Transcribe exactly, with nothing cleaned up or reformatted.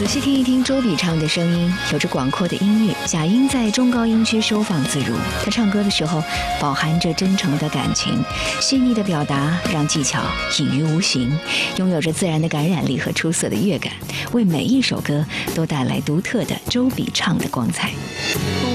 仔细听一听周笔畅的声音，有着广阔的音域，假音在中高音区收放自如。他唱歌的时候饱含着真诚的感情，细腻的表达让技巧隐于无形，拥有着自然的感染力和出色的乐感，为每一首歌都带来独特的周笔畅的光彩。